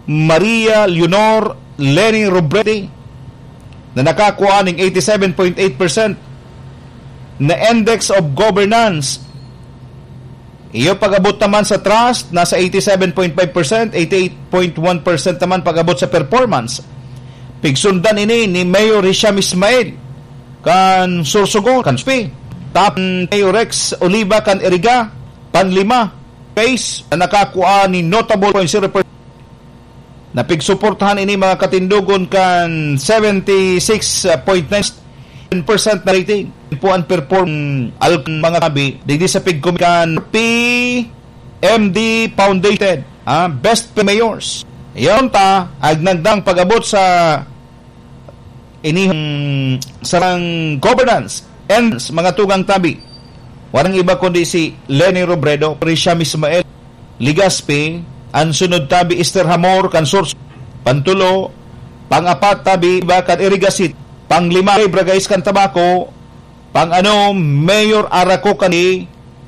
Maria Leonor Leni Robredo na nakakuha ng 87.8% na index of governance. Iyo pag-abot naman sa trust, nasa 87.5%, 88.1% naman pag-abot sa performance. Pigsundan ini ni Mayor Hisham Ismail kan Sorsogon, kan Spi. Top Mayor Rex Oliva kan Iriga, panlima. Case na nakakuha ni notable 0.0%. Napigsuportahan ini mga katindugon kan 76.9% na rating. Puan perform al mga tabi digdi sa pigkumikan PMD Foundation Best Mayors. Iyon ta agnagdang pag-abot sa inihang sarang governance and mga tugang tabi. Warang iba kundi si Leni Robredo, Hisham Ismail, Ligaspi, ang sunod tabi Esther Hamor, Kansors, Pantulo, pang-apat tabi Bakat Irigasit, pang-lima Bragais kan Tabako, pang-ano Mayor Araco kani,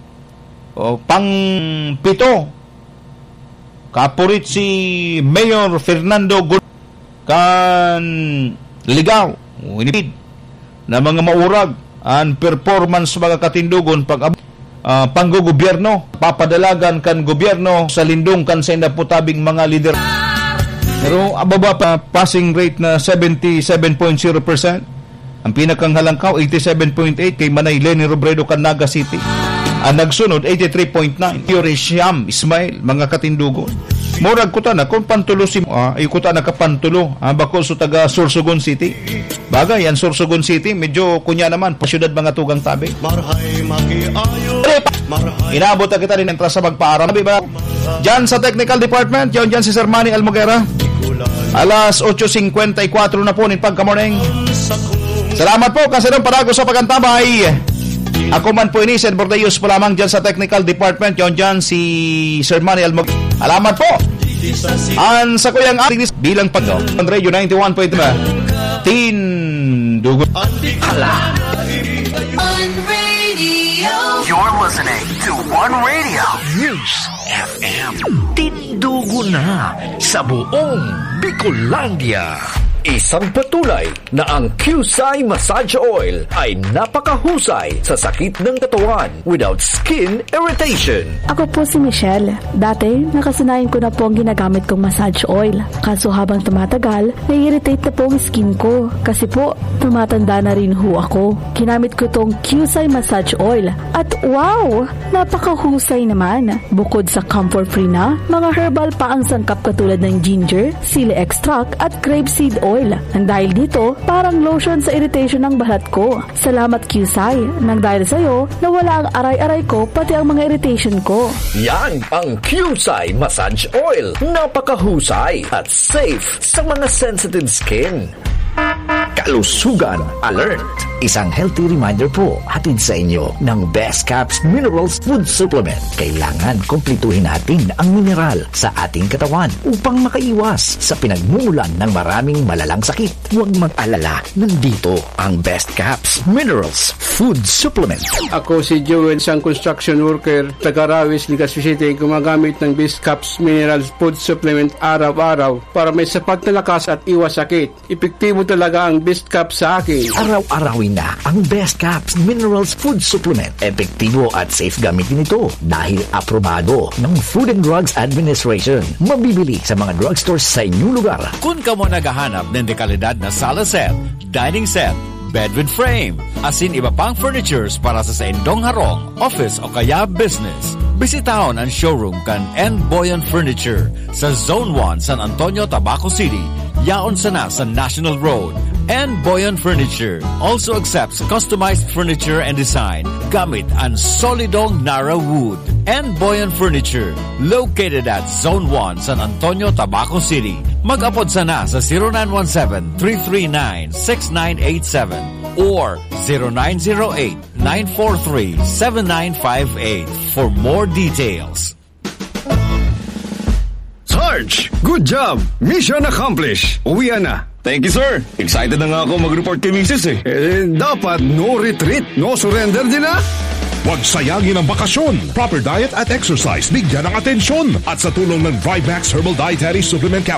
pang-pito kapurit si Mayor Fernando kan Ligaw, Winipid, na mga maurag ang performance mga katindugon panggogobyerno, papadalagan kan gobyerno sa lindong kan sa indaputabing mga lider. Pero ababa pa passing rate na 77.0%. Ang pinakang halangkaw 87.8 kay Manay Leni Robredo kan Naga City. Ang nagsunod 83.9 Hisham Ismail mga katindugon. Murag kuta na kung pantulo si kuta na kapantulo bako sa taga Sorsogon City. Bagay ang Sorsogon City medyo kunya naman pasyudad mga tugang tabi. Inaabot na kita rin entra sa magpaaram. Diba? Diyan sa Technical Department, diyan si Sir Manny Almoguera. Alas 8:54 na po ng pagka-morning. Salamat po kasi nung parago sa pagantabay. Ako man po ini, Sir Bordayos po lamang dyan sa Technical Department. Dyan si Sir Manny Almoguera. Alamat po. An sa kuyang ating bilang pag Radio 91.3 Tindugo. You're listening to One Radio News FM. Tindugo na sa buong Bicolandia. Isang patuloy na ang QSI Massage Oil ay napakahusay sa sakit ng katawan without skin irritation. Ako po si Michelle. Dati, nakasanayan ko na po ang ginagamit kong massage oil. Kaso habang tumatagal, nai-irritate na po ang skin ko. Kasi po, tumatanda na rin ho ako. Ginamit ko tong QSI Massage Oil. At wow! Napakahusay naman. Bukod sa comfort-free na, mga herbal pa ang sangkap katulad ng ginger, sili extract at grapeseed oil. Nang dahil dito, parang lotion sa irritation ng balat ko. Salamat QSI. Nang dahil sa'yo, nawala ang aray-aray ko pati ang mga irritation ko. Yan ang QSI Massage Oil. Napakahusay at safe sa mga sensitive skin. Kalusugan Alert. Isang healthy reminder po hatid sa inyo ng Best Caps Minerals Food Supplement. Kailangan kumpletuhin natin ang mineral sa ating katawan upang makaiwas sa pinagmumulan ng maraming malalang sakit. Huwag mag-alala, nandito ang Best Caps Minerals Food Supplement. Ako si Joel, isang construction worker, taga-Rawis, Legazpi City, gumagamit ng Best Caps Minerals Food Supplement araw-araw para may sapat na lakas at iwas sakit. Epektibo talaga ang Best Caps sa akin. Araw-arawin na ang Best Caps Minerals Food Supplement. Epektibo at safe gamitin ito dahil aprobado ng Food and Drugs Administration. Mabibili sa mga drugstores sa inyong lugar. Kung ka mo naghahanap ng dekalidad na sala set, dining set, bed with frame, asin iba pang furnitures para sa indong harong, office o kaya business, bisitahon ang showroom kan N. Boyan Furniture sa Zone 1, San Antonio, Tabaco City. Yaon sana sa National Road. N. Boyan Furniture also accepts customized furniture and design gamit ang solidong Nara wood. N. Boyan Furniture located at Zone 1, San Antonio, Tabaco City. Mag-apod sana sa 0917-339-6987 or 0908-943-7958 for more details. Sarge! Good job! Mission accomplished! Uwian na! Thank you, sir. Excited na nga ako mag-report kay Mrs. Dapat no retreat, no surrender din na. Huwag sayangin ang bakasyon. Proper diet at exercise, bigyan ng atensyon. At sa tulong ng ViBmax Herbal Dietary Supplement Capsule,